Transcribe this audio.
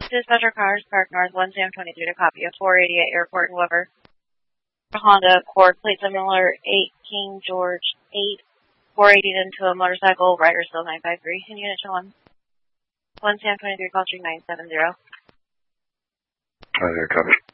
Dispatcher Cars Park North 1 Sam 23 to copy a 488 Airport in Weber. Honda Accord, plate similar 8 King George 8, 480 into a motorcycle, rider still 953, and unit show 1 Sam 23, call street 970. There, copy.